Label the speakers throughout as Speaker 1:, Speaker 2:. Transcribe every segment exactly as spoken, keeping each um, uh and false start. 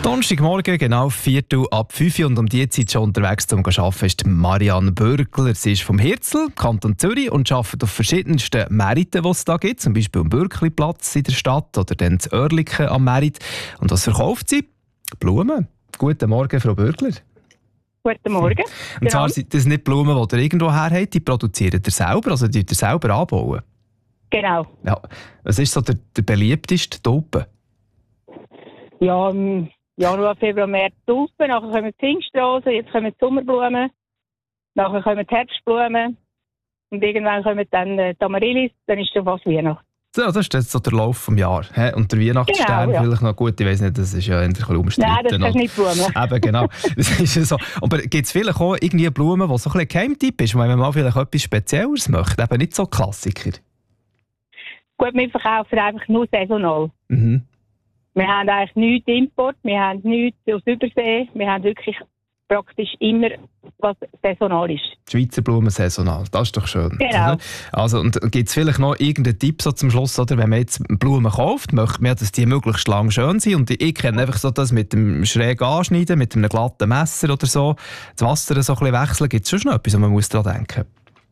Speaker 1: Donnerstagmorgen, genau Viertel ab fünf Uhr und um diese Zeit schon unterwegs zum Arbeiten ist Marianne Bürgler. Sie ist vom Hirzel, Kanton Zürich, und arbeitet auf verschiedensten Märkten, die es da gibt, zum Beispiel am Bürkliplatz in der Stadt oder dann das Oerlikon am Märit. Und was verkauft sie? Blumen. Guten Morgen, Frau Bürgler.
Speaker 2: Guten Morgen.
Speaker 1: Und zwar
Speaker 2: Genau.
Speaker 1: sind das nicht Blumen, die ihr irgendwo her habt, die produziert ihr selber, also die ihr selber anbauen.
Speaker 2: Genau.
Speaker 1: Ja. Was ist so der, der beliebteste Tulpen?
Speaker 2: Ja, im Januar, Februar, März Tulpen, nachher kommen die Pfingstrosen, jetzt kommen die Sommerblumen, nachher kommen die Herbstblumen und irgendwann kommen dann äh, die Amaryllis, dann ist schon fast Weihnachten.
Speaker 1: So, das ist jetzt so der Lauf des Jahres. He? Und der Weihnachtsstern
Speaker 2: Genau, ja.
Speaker 1: vielleicht noch gut, ich weiss nicht, das ist ja ein bisschen umstritten.
Speaker 2: Nein, das kannst du nicht Blumen.
Speaker 1: Eben, genau. Das ist ja so. Aber gibt es vielleicht auch irgendwie Blumen, die so ein bisschen Geheimtipp ist, wenn man mal vielleicht etwas Spezielles möchte? Eben nicht so Klassiker.
Speaker 2: Gut, wir verkaufen einfach nur saisonal.
Speaker 1: Mhm.
Speaker 2: Wir haben eigentlich nichts Import, wir haben nichts aus Übersee, wir haben wirklich praktisch immer, was saisonal ist.
Speaker 1: Die Schweizer Blumen saisonal, das ist doch schön.
Speaker 2: Genau.
Speaker 1: Oder? Also, und gibt es vielleicht noch irgendeinen Tipp so zum Schluss, oder? Wenn man jetzt Blumen kauft, möchte man, dass die möglichst lang schön sind. Und ich kenne einfach so das mit dem schräg anschneiden, mit einem glatten Messer oder so, das Wasser so ein bisschen wechseln. Gibt es schon noch etwas, wo man muss daran denken?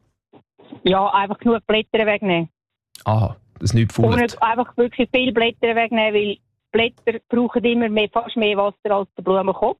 Speaker 2: Ja, einfach genug Blätter wegnehmen.
Speaker 1: Aha, das nicht
Speaker 2: Und
Speaker 1: fault.
Speaker 2: nicht einfach wirklich viele Blätter wegnehmen, weil Blätter brauchen immer mehr, fast mehr Wasser als der Blumenkopf.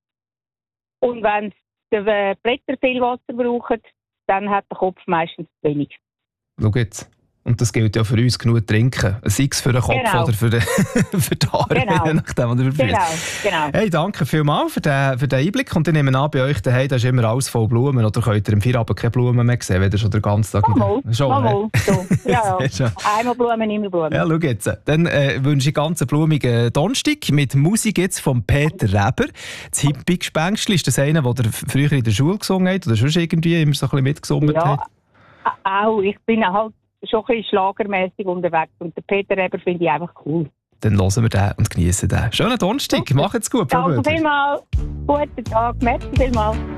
Speaker 2: Und wenn die Blätter viel Wasser brauchen, dann hat der Kopf meistens zu wenig.
Speaker 1: Schau jetzt. Und das gilt ja für uns genug trinken. Sei es für den Kopf
Speaker 2: Genau.
Speaker 1: oder für den, für die Haare,
Speaker 2: Genau.
Speaker 1: je nachdem, was ihr verfügt.
Speaker 2: Genau, genau.
Speaker 1: Hey, danke vielmals für den, für den Einblick. Und ich nehme an, bei euch daheim, da ist immer alles voll Blumen. Oder könnt ihr im Feierabend keine Blumen mehr sehen, wenn ihr schon den ganzen Tag...
Speaker 2: Mal,
Speaker 1: Schon,
Speaker 2: mal,
Speaker 1: hä?
Speaker 2: mal. So. Ja, ja.
Speaker 1: Schon.
Speaker 2: Einmal Blumen, immer Blumen.
Speaker 1: Ja, schau jetzt. Dann äh, wünsche ich ganz einen blumigen Donnerstag mit Musik jetzt von Peter Reber. Das Hippie-Gespenstli, ist das einer, den ihr früher in der Schule gesungen habt oder sonst irgendwie immer so ein bisschen mitgesungen
Speaker 2: Ja,
Speaker 1: habt?
Speaker 2: a- auch. Ich bin halt schon ein bisschen schlagermässig unterwegs und der Peter Reber finde ich einfach cool.
Speaker 1: Dann hören wir den und genießen den. Schönen Donnerstag, macht's gut, Frau
Speaker 2: Danke
Speaker 1: Bödler.
Speaker 2: vielmals. Guten Tag, merci vielmals.